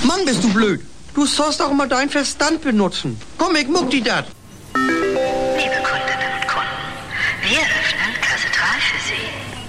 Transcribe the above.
Mann, bist du blöd. Du sollst auch mal deinen Verstand benutzen. Komm, ich muck die dat. Liebe Kundinnen und Kunden, wir öffnen Kasse 3 für Sie.